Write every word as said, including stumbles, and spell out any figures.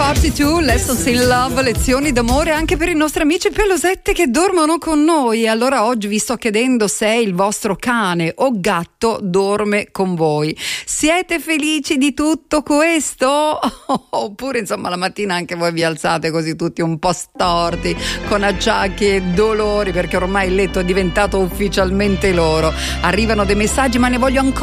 quarantadue, Lessons in Love, lezioni d'amore anche per i nostri amici pelosette che dormono con noi. Allora oggi vi sto chiedendo se il vostro cane o gatto dorme con voi. Siete felici di tutto questo? Oppure insomma la mattina anche voi vi alzate così tutti un po' storti, con acciacchi e dolori, perché ormai il letto è diventato ufficialmente loro. Arrivano dei messaggi, ma ne voglio ancora